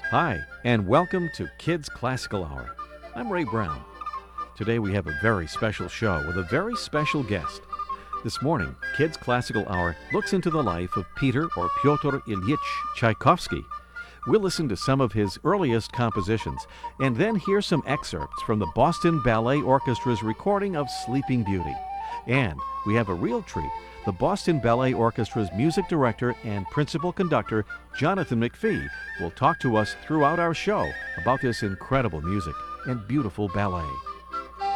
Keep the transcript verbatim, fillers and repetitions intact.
Hi, and welcome to Kids Classical Hour. I'm Ray Brown. Today we have a very special show with a very special guest. This morning, Kids Classical Hour looks into the life of Peter or Pyotr Ilyich Tchaikovsky. We'll listen to some of his earliest compositions and then hear some excerpts from the Boston Ballet Orchestra's recording of Sleeping Beauty. And we have a real treat. The Boston Ballet Orchestra's music director and principal conductor, Jonathan McPhee, will talk to us throughout our show about this incredible music and beautiful ballet.